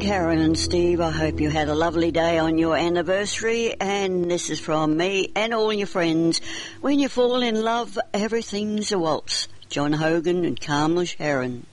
Karen and Steve, I hope you had a lovely day on your anniversary, and this is from me and all your friends. When you fall in love, everything's a waltz. John Hogan and Carmel Sharon.